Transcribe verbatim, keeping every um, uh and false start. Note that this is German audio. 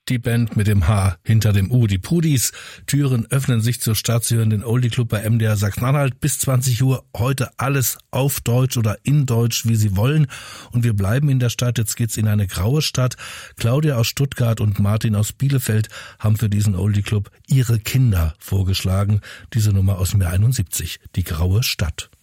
Die Band mit dem H hinter dem U, die Pudis. Türen öffnen sich zur Stadt. Sie hören den Oldie Club bei M D R Sachsen-Anhalt bis zwanzig Uhr. Heute alles auf Deutsch oder in Deutsch, wie Sie wollen. Und wir bleiben in der Stadt. Jetzt geht's in eine graue Stadt. Claudia aus Stuttgart und Martin aus Bielefeld haben für diesen Oldie Club ihre Kinder vorgeschlagen. Diese Nummer aus dem Jahr einundsiebzig. Die graue Stadt.